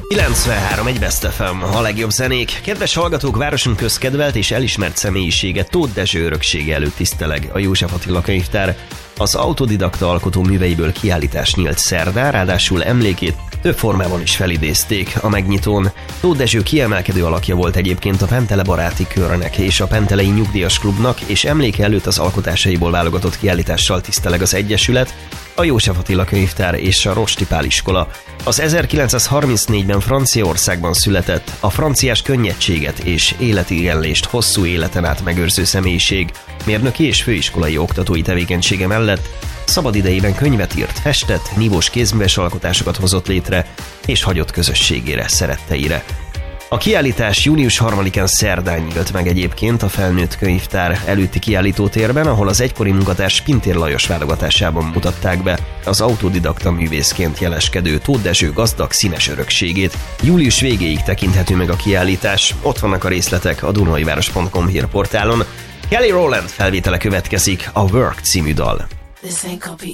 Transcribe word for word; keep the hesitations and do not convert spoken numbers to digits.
kilencvenhárom egy Best ef em, a legjobb zenék. Kedves hallgatók, városunk közkedvelt és elismert személyisége, Tóth Dezső öröksége előtt tiszteleg a József Attila könyvtár. Az autodidakta alkotó műveiből kiállítás nyílt szerdán, ráadásul emlékét több formában is felidézték a megnyitón. Tóth Dezső kiemelkedő alakja volt egyébként a Pentele baráti körnek és a Pentelei Nyugdíjas Klubnak, és emléke előtt az alkotásaiból válogatott kiállítással tiszteleg az Egyesület, a József Attila könyvtár és a Rosti Pál iskola. Az ezerkilencszázharmincnégyben Franciaországban született, a franciás könnyedséget és életigenlést hosszú életen át megőrző személyiség, mérnöki és főiskolai oktatói tevékenysége mellett szabadidejében könyvet írt, festett, nívós kézműves alkotásokat hozott létre, és hagyott közösségére, szeretteire. A kiállítás június harmadikán szerdán nyílt meg egyébként a Felnőtt Könyvtár előtti kiállítótérben, ahol az egykori munkatárs Pintér Lajos válogatásában mutatták be az autodidakta művészként jeleskedő Tóth Dezső gazdag, színes örökségét. Július végéig tekinthető meg a kiállítás, ott vannak a részletek a dunaiváros pont com hírportálon. Kelly Rowland felvétele következik, a Work című dal.